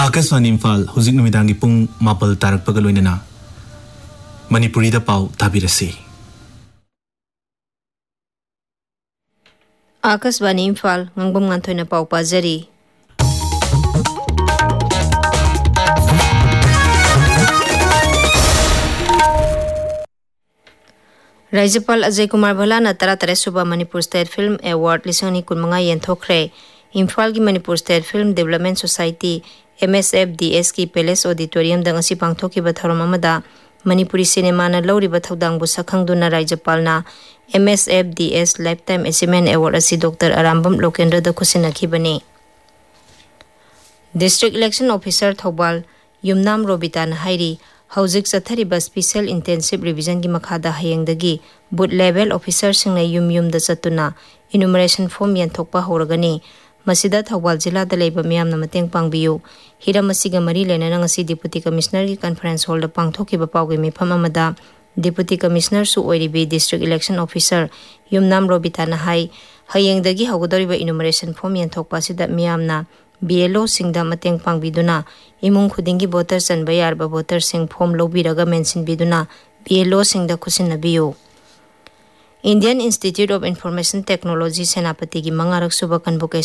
आकाशवाणी इम्फाल हुजिक नुमिदांगी पुंग मापल तारकपगा लोइनना मणिपुरीदा पाउ ताबिरसी। Akashvani Imphal ngangbam nganthoi pau pajari। राज्यपाल अजय कुमार भल्लाना 13 सुबह Manipur state film award 2015 येंथोखरे। Imphal की Manipur state film development society MSFDS की पैलेस ऑडिटोरियम दंगसी पांगथोखिबा थौरम अमदा मणिपुरी सिनेमा ना लौरिबा थौदांगबु सखंगदुना राज्यपालना MSFDS लाइफटाइम अचीवमेंट अवार्ड असी doctor अरामबम Lokendra the खुसिनखिबने। District election officer Thoubal Yumnam रोबितान हाइरी हौजिक चथरिबा special intensive revision की मखादा हयेंदगी booth level officer Singh yum युमदा चतुना enumeration form येंथोकपा होरगनी। मसिदा Thoubal जिला the लेबा मियामना मतेंग पांगबियु। Hiram मसिगा मरी लेना ngasi deputy commissioner की conference hall the पांगथोखिबा पाउगे मिफम अमदा deputy commissioner सु ओइरिबी district election officer Yumnam रोबिताना high हयेंदगी हौगदोरिबा enumeration form येंथोकपा सिदा मियामना BLO सिंगदा मतेंग पांगबिदुना इमुंग खुदिंगी voter चनबा यारबा voter Singh form लौबिरगा mention बिदुना BLO सिंगदा खुसिनबियु। Indian institute of information technology सेनापति की मंगारक सुबह कन्वोकेशन